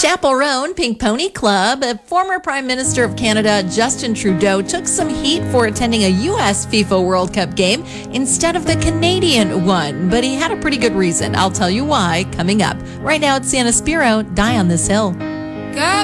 Chaperone Pink Pony Club. Former Prime Minister of Canada Justin Trudeau took some heat for attending a U.S. FIFA World Cup game instead of the Canadian one, but he had a pretty good reason. I'll tell you why coming up. Right now it's Santa Spiro, Die on This Hill. God